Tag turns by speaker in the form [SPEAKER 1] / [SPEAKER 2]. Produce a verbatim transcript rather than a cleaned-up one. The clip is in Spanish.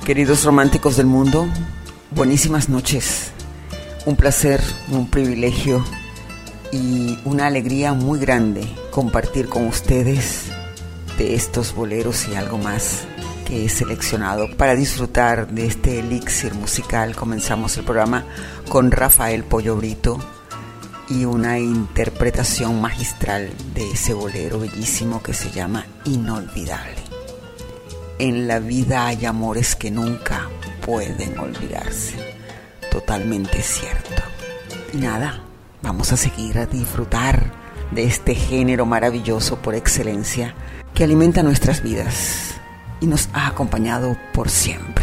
[SPEAKER 1] Queridos románticos del mundo, buenísimas noches. Un placer, un privilegio y una alegría muy grande compartir con ustedes de estos boleros y algo más que he seleccionado para disfrutar de este elixir musical. Comenzamos el programa con Rafael Pollo Brito y una interpretación magistral de ese bolero bellísimo que se llama Inolvidable. En la vida hay amores que nunca pueden olvidarse. Totalmente cierto. Y nada, vamos a seguir a disfrutar de este género maravilloso por excelencia que alimenta nuestras vidas y nos ha acompañado por siempre.